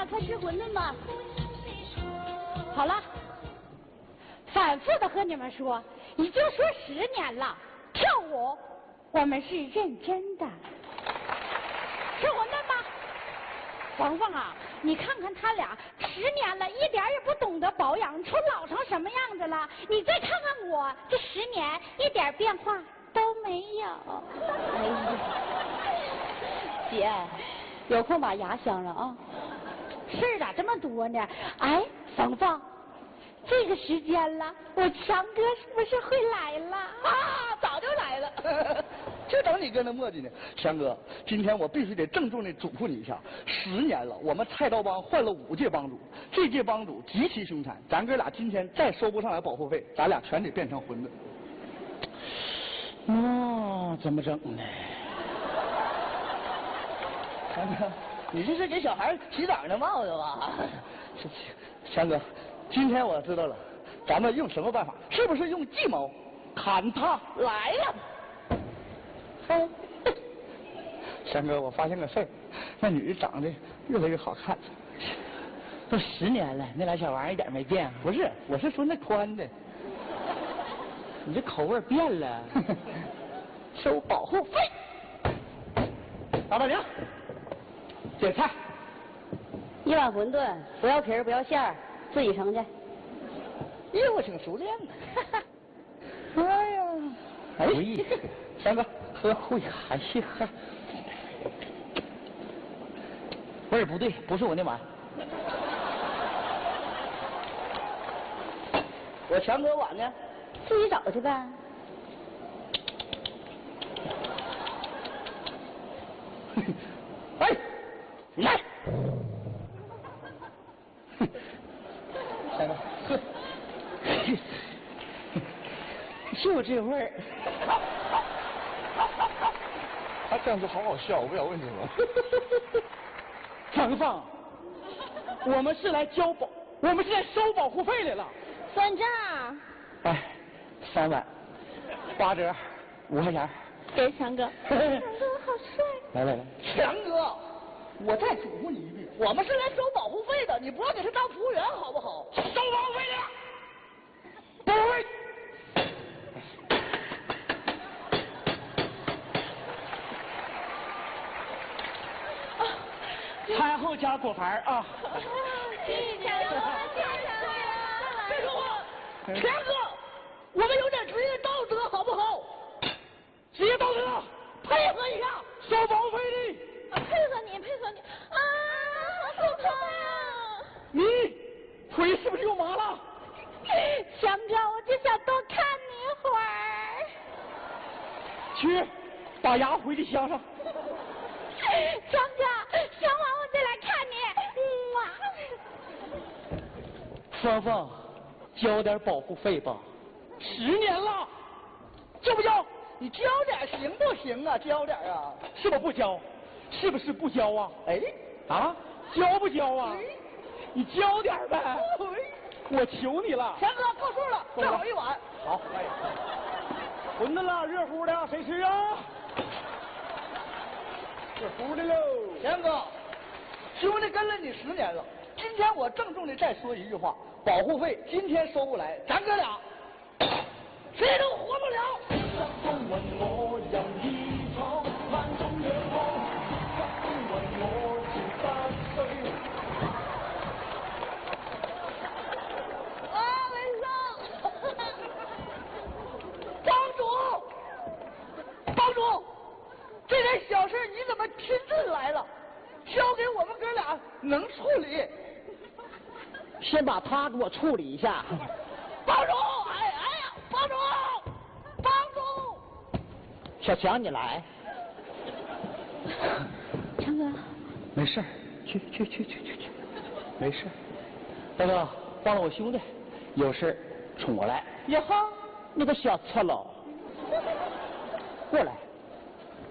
了，快吃馄饨吧。好了，反复的和你们说，已经说10年了，跳舞我们是认真的。吃馄饨吧。冯凤啊，你看看他俩10年了，一点也不懂得保养，你瞅老成什么样子了？你再看看我，这10年一点变化都没有。哎呀，姐，有空把牙镶上啊。事儿咋这么多呢？哎，冯凤，这个时间了，我强哥是不是会来了？ 啊，早就来了，就等你跟他磨叽呢。强哥，今天我必须得郑重的嘱咐你一下，10年了，我们菜刀帮换了5届帮主，这届帮主极其凶残，咱哥俩今天再收不上来保护费，咱俩全得变成馄饨。 怎么整呢？ 强哥，你这是给小孩洗澡的帽子吧？强哥，今天我知道了，咱们用什么办法？是不是用计谋砍他来了？强哥，我发现个事儿，那女的长得越来越好看。 都10年了，那俩小玩意儿一点没变。 不是，我是说那宽的。 你这口味变了。 收保护费。老板娘，点菜。 1碗馄饨，不要皮儿，不要馅儿，自己盛去。 业务挺熟练的。哎呀，哎，强哥，喝会还是喝。 味儿不对，不是我那碗。 我强哥碗呢？ 自己找去呗。 哎，你来。强哥，喝。 就这味儿。 他这样子好好笑，我不晓得为什么。 程放，我们是来我们是来收保护费来了。 算账。 哎，3碗，8折，5块钱。 给强哥。强哥好帅。 来。 强哥，我再嘱咐你一句，我们是来收保护费的，你不要给他当服务员好不好？收保护费的，保护费。 餐后加果盘啊！ 谢谢强哥，谢谢强哥。 别说话，强哥，我们有点职业道德好不好？ 职业道德， 配合一下， 收保护费的。 配合你啊！好可怕呀！ 你腿是不是又麻了？ 强哥，我就想多看你一会儿。 去，把牙回去镶上。 强哥，镶完我再来看你。 芳芳，交点保护费吧。10年了，交不交？ 你交点行不行啊？交点啊！ 是不是不交？是不是不交啊？ 哎， 啊，交不交啊？你交点呗！我求你了。 强哥，够数了，正好1碗。 好，来。馄饨了，热乎的，谁吃啊？热乎的喽。 强哥，兄弟跟了你10年了，今天我郑重的再说一句话，保护费今天收不来，咱哥俩谁都活不了。帮主，这点小事你怎么亲自来了？交给我们哥俩能处理。 先把他给我处理一下。 帮主，哎呀，帮主， 小强，你来。 强哥， 没事，去，没事。大哥，忘了我兄弟，有事冲我来。 以后你个小赤佬，过来。